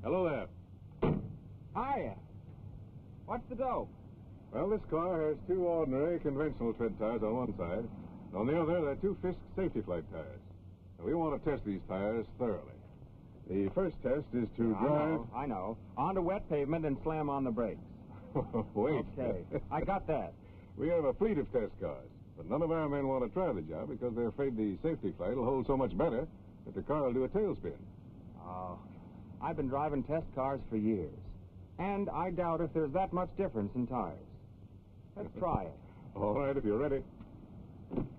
Hello there. Hiya. What's the dope? Well, this car has two ordinary conventional tread tires on one side. And on the other, there are two Fisk Safety Flight tires. Now, we want to test these tires thoroughly. The first test is to drive... I know. Onto wet pavement and slam on the brakes. Wait. Okay, I got that. We have a fleet of test cars, but none of our men want to try the job because they're afraid the safety flight will hold so much better that the car will do a tailspin. Oh, I've been driving test cars for years, and I doubt if there's that much difference in tires. Let's try it. All right, if you're ready.